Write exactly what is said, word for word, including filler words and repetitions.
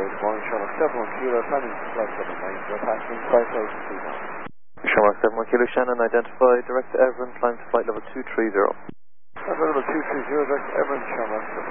good morning, Shamrock seven one Kilo, planning flight seven nine, we're passing five thousand feet now. Shamrock seven one Kilo, Shannon, identify direct to Everin, climb to flight level two three zero. Flight level two three zero, direct to Everin, Shamrock